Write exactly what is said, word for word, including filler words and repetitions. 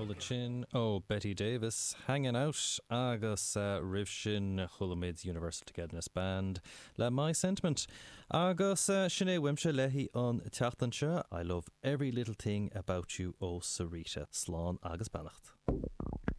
Rolla Chin ó Betty Davis hanging out agus uh, rih sin Chulamid Universal Togetherness Band le My Sentiment agus uh, sinné wimse lehi an teachtanseo I love every little thing about you ó Sarita Slán agus Bannacht.